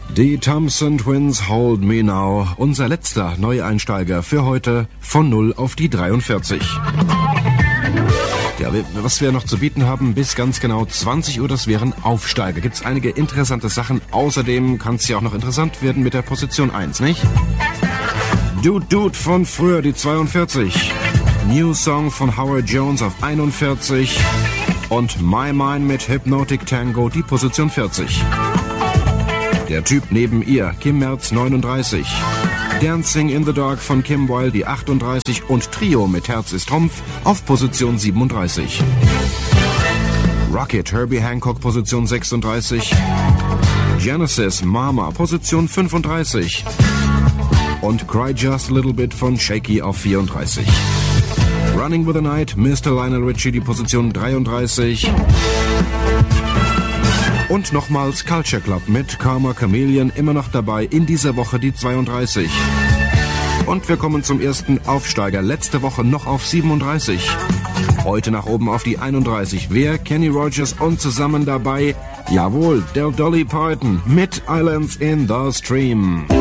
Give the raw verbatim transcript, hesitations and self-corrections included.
Die Thompson Twins, Hold Me Now, unser letzter Neueinsteiger für heute von null auf die dreiundvierzig. Ja, was wir noch zu bieten haben, bis ganz genau zwanzig Uhr, das wären Aufsteiger. Gibt's einige interessante Sachen. Außerdem kann es ja auch noch interessant werden mit der Position eins, nicht? Dude Dude von früher, die zweiundvierzig. New Song von Howard Jones auf einundvierzig. Und My Mind mit Hypnotic Tango, die Position vierzig. Der Typ neben ihr, Kim Merz, neununddreißig. Dancing in the Dark von Kim Wilde, die achtunddreißig. Und Trio mit Herz ist Trumpf auf Position siebenunddreißig. Rocket, Herbie Hancock, Position sechsunddreißig. Genesis, Mama, Position fünfunddreißig. Und Cry Just a Little Bit von Shaky auf vierunddreißig. Running with the Night, Mister Lionel Richie, die Position dreiunddreißig. Und nochmals Culture Club mit Karma Chameleon, immer noch dabei, in dieser Woche die zweiunddreißig. Und wir kommen zum ersten Aufsteiger, letzte Woche noch auf siebenunddreißig. Heute nach oben auf die einunddreißig. Wer? Kenny Rogers und zusammen dabei, jawohl, der Dolly Parton mit Islands in the Stream.